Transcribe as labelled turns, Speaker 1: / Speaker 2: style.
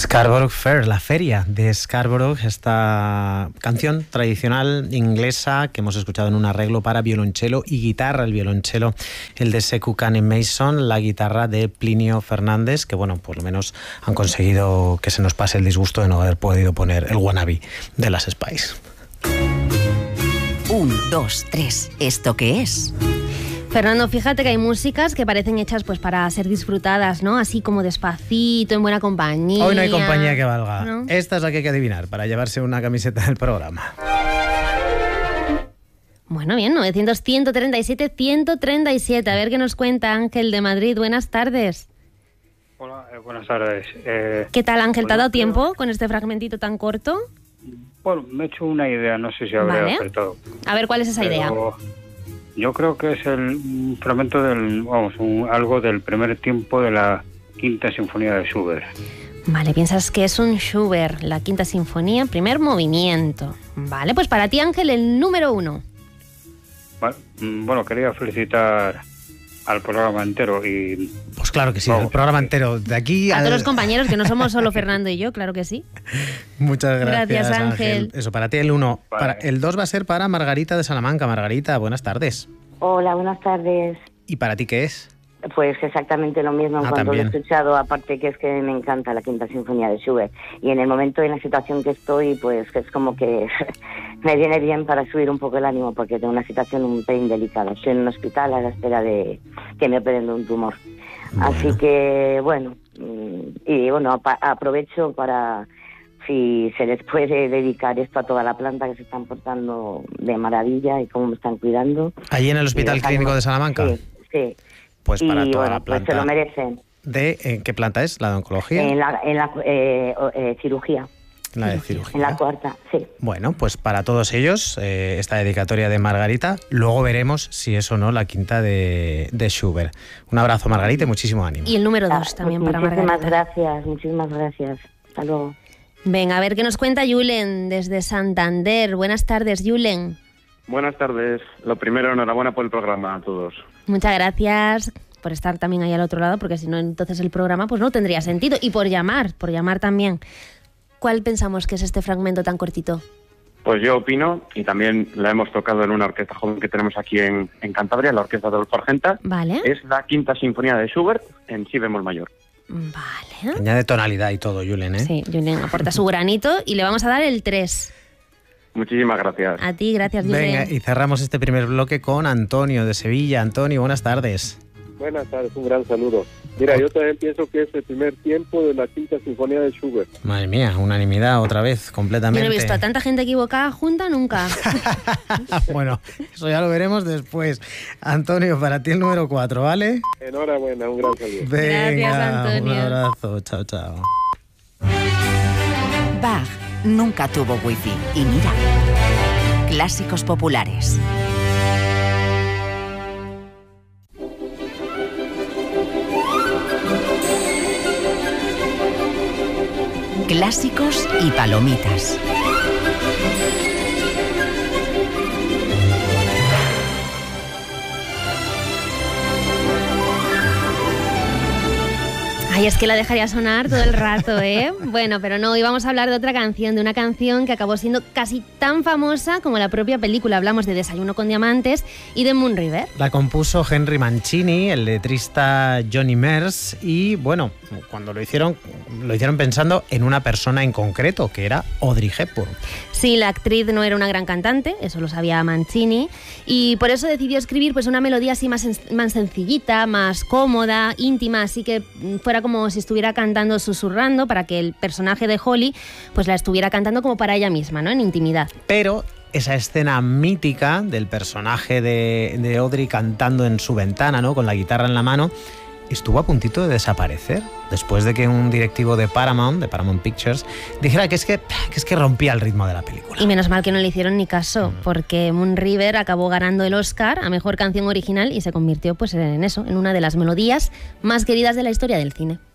Speaker 1: Scarborough Fair, la feria de Scarborough, esta canción tradicional inglesa que hemos escuchado en un arreglo para violonchelo y guitarra. El violonchelo, el de Sekou Kane Mason, la guitarra de Plinio Fernández, que bueno, por lo menos han conseguido que se nos pase el disgusto de no haber podido poner el wannabe de las Spice.
Speaker 2: 1, 2, 3, ¿esto qué es?
Speaker 3: Fernando, fíjate que hay músicas que parecen hechas pues para ser disfrutadas, ¿no? Así como despacito, en buena compañía.
Speaker 1: Hoy no hay compañía que valga.
Speaker 3: ¿No?
Speaker 1: Esta es la que hay que adivinar para llevarse una camiseta del programa.
Speaker 3: Bueno, bien, 900, 137, 137. A ver qué nos cuenta Ángel de Madrid. Buenas tardes.
Speaker 4: Hola, buenas tardes.
Speaker 3: ¿Qué tal, Ángel? ¿Te ha dado
Speaker 4: creo...
Speaker 3: tiempo con este fragmentito tan corto?
Speaker 4: Bueno, me he hecho una idea, no sé si habré acertado.
Speaker 3: A ver, ¿cuál es esa idea?
Speaker 4: Yo creo que es un fragmento algo del primer tiempo de la Quinta Sinfonía de Schubert.
Speaker 3: Vale, piensas que es un Schubert, la Quinta Sinfonía, primer movimiento. Vale, pues para ti, Ángel, el número 1.
Speaker 4: Bueno, quería felicitar al programa entero y...
Speaker 1: Pues claro que sí, el programa entero. De aquí
Speaker 3: a todos los compañeros, que no somos solo Fernando y yo, claro que sí.
Speaker 1: Muchas gracias,
Speaker 3: Gracias, Ángel.
Speaker 1: Eso, para ti el 1.
Speaker 4: Vale.
Speaker 1: El 2 va a ser para Margarita de Salamanca. Margarita, buenas tardes.
Speaker 5: Hola, buenas tardes.
Speaker 1: ¿Y para ti qué es?
Speaker 5: Pues exactamente lo mismo en cuanto lo he escuchado, aparte que es que me encanta la Quinta Sinfonía de Schubert. Y en el momento, en la situación que estoy, pues que es como que me viene bien para subir un poco el ánimo, porque tengo una situación un pelín delicada. Estoy en un hospital a la espera de que me operen de un tumor. Bueno. Así que, bueno, aprovecho para... si se les puede dedicar esto a toda la planta, que se están portando de maravilla y cómo me están cuidando.
Speaker 1: ¿Allí en el Hospital Clínico de Salamanca?
Speaker 5: Sí.
Speaker 1: Pues para toda la planta.
Speaker 5: Pues se lo merecen.
Speaker 1: ¿En qué planta es? ¿La de oncología?
Speaker 5: En la cirugía.
Speaker 1: La de cirugía.
Speaker 5: En la cuarta, sí.
Speaker 1: Bueno, pues para todos ellos, esta dedicatoria de Margarita. Luego veremos si es o no la quinta de Schubert. Un abrazo, Margarita, y muchísimo ánimo.
Speaker 3: Y el número 2 también para Margarita.
Speaker 5: Muchísimas gracias. Hasta luego.
Speaker 3: Venga, a ver qué nos cuenta Julen desde Santander. Buenas tardes, Julen.
Speaker 6: Buenas tardes. Lo primero, enhorabuena por el programa a todos.
Speaker 3: Muchas gracias por estar también ahí al otro lado, porque si no, entonces el programa pues no tendría sentido. Y por llamar también. ¿Cuál pensamos que es este fragmento tan cortito?
Speaker 6: Pues yo opino, y también la hemos tocado en una orquesta joven que tenemos aquí en Cantabria, la Orquesta de Adolfo Argenta.
Speaker 3: Vale.
Speaker 6: Es la Quinta Sinfonía de Schubert en si bemol mayor.
Speaker 3: Vale.
Speaker 1: Añade tonalidad y todo, Julen, ¿eh?
Speaker 3: Sí, Julen aporta su granito y le vamos a dar el 3.
Speaker 6: Muchísimas gracias.
Speaker 3: A ti, gracias, Julen.
Speaker 1: Venga, y cerramos este primer bloque con Antonio de Sevilla. Antonio, buenas tardes.
Speaker 7: Buenas tardes, un gran saludo. Mira, yo también pienso que es el primer tiempo de la Quinta Sinfonía de Schubert.
Speaker 1: Madre mía, unanimidad otra vez, completamente.
Speaker 3: Yo no he visto a tanta gente equivocada junta nunca.
Speaker 1: Bueno, eso ya lo veremos después. Antonio, para ti el número 4, ¿vale?
Speaker 7: Enhorabuena, un gran saludo.
Speaker 1: Venga,
Speaker 3: gracias, Antonio.
Speaker 1: Un abrazo, chao, chao.
Speaker 2: Bach nunca tuvo wifi. Y mira, clásicos populares. Clásicos y palomitas.
Speaker 3: Ay, es que la dejaría sonar todo el rato, ¿eh? Bueno, pero no, hoy vamos a hablar de otra canción, de una canción que acabó siendo casi tan famosa como la propia película. Hablamos de Desayuno con Diamantes y de Moon River.
Speaker 1: La compuso Henry Mancini, el letrista Johnny Merz, y bueno, cuando lo hicieron pensando en una persona en concreto, que era Audrey Hepburn.
Speaker 3: Sí, la actriz no era una gran cantante, eso lo sabía Mancini, y por eso decidió escribir pues una melodía así más sencillita, más cómoda, íntima, así que fuera como si estuviera cantando susurrando, para que el personaje de Holly pues la estuviera cantando como para ella misma, ¿no? En intimidad.
Speaker 1: Pero esa escena mítica del personaje de Audrey cantando en su ventana, ¿no? Con la guitarra en la mano, estuvo a puntito de desaparecer después de que un directivo de Paramount Pictures, dijera que es que rompía el ritmo de la película.
Speaker 3: Y menos mal que no le hicieron ni caso, porque Moon River acabó ganando el Oscar a Mejor Canción Original y se convirtió pues en eso, en una de las melodías más queridas de la historia del cine.